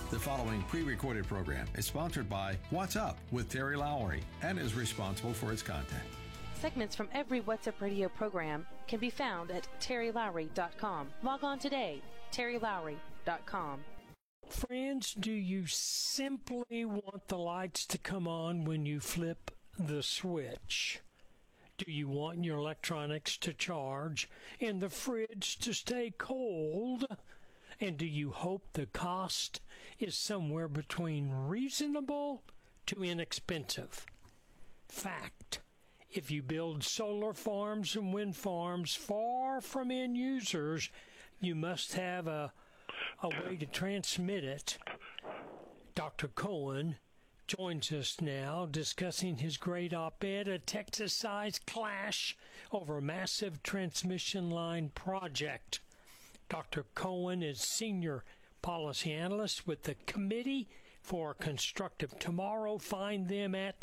The following pre-recorded program is sponsored by What's Up with Terry Lowry and is responsible for its content. Segments from every What's Up radio program can be found at terrylowry.com. Log on today, terrylowry.com. Friends, do you simply want the lights to come on when you flip the switch? Do you want your electronics to charge and the fridge to stay cold? And do you hope the cost is somewhere between reasonable to inexpensive? Fact. If you build solar farms and wind farms far from end users, you must have a way to transmit it. Dr. Cohen joins us now discussing his great op-ed, A Texas-Sized Clash Over a Massive Transmission Line Project. Dr. Cohen is Senior Policy Analyst with the Committee for Constructive Tomorrow. Find them at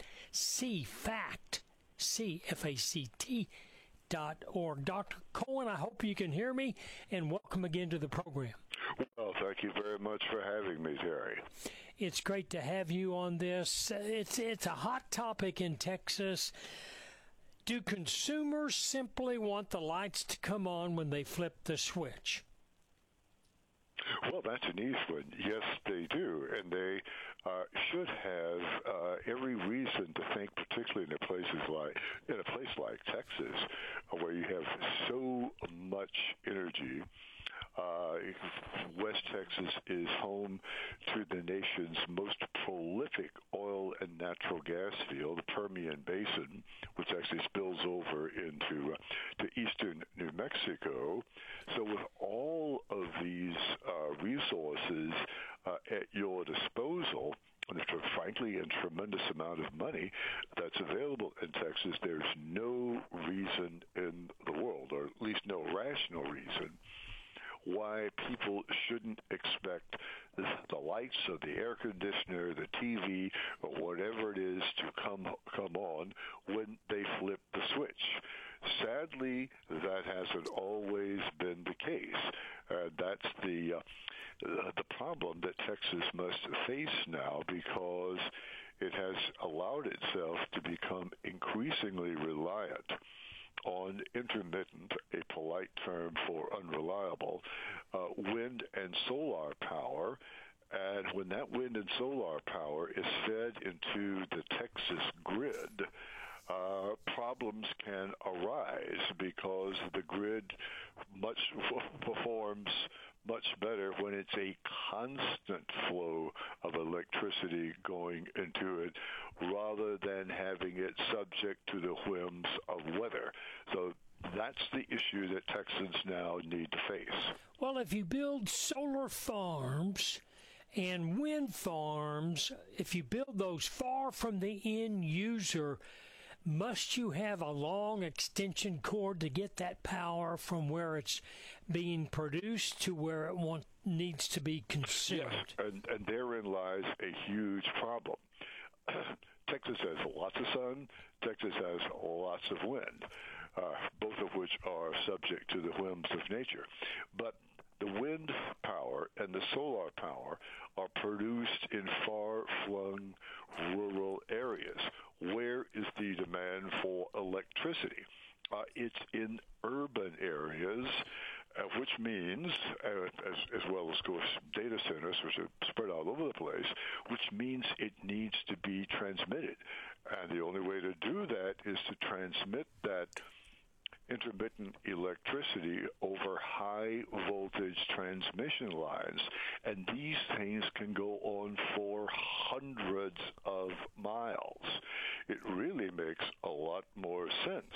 CFACT.org. Dr. Cohen, I hope you can hear me, and welcome again to the program. Well, thank you very much for having me, Terry. It's great to have you on this. It's a hot topic in Texas. Do consumers simply want the lights to come on when they flip the switch? Well, that's an easy one. Yes, they do, and they should have every reason to think, particularly in a place like Texas, where you have so much energy. West Texas is home to the nation's most prolific oil and natural gas field, the Permian Basin, which actually spills over into to eastern New Mexico. So with all of these resources at your disposal, and frankly, a tremendous amount of money that's available in Texas, there's no reason in the world, or at least no rational reason, why people shouldn't expect the lights or the air conditioner, the TV, or whatever it is to come on when they flip the switch. Sadly, that hasn't always been the case. That's the problem that Texas must face now, because it has allowed itself to become increasingly reliant on intermittent, a polite term for unreliable, wind and solar power. And when that wind and solar power is fed into the Texas grid, problems can arise, because the grid performs much better when it's a constant flow of electricity going into it, rather than having it subject to the whims of weather. So that's the issue that Texans now need to face. Well, if you build solar farms and wind farms, if you build those far from the end user, must you have a long extension cord to get that power from where it's being produced to where it needs to be consumed? Yes, and therein lies a huge problem. Texas has lots of sun. Texas has lots of wind, both of which are subject to the whims of nature. But the wind power and the solar power are produced in far-flung rural areas. Where is the demand for electricity? It's in urban areas, which means, as well as, of course, data centers, which are spread all over the place, which means it needs to be transmitted. And the only way to do that is to transmit that intermittent electricity over high voltage transmission lines, and these things can go on for hundreds of miles. It really makes a lot more sense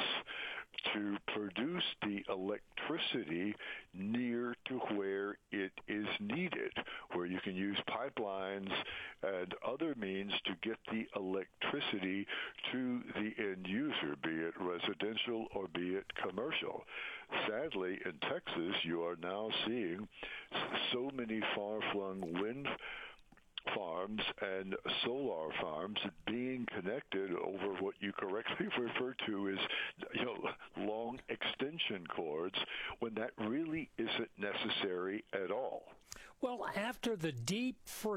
to produce the electricity near to where it is needed, where you can use pipelines and other means to get the electricity to the end user, be it residential or be it commercial. Sadly, in Texas, you are now seeing so many far-flung wind farms and solar farms being connected over what you correctly refer to as long extension cords, when that really isn't necessary at all. Well, after the deep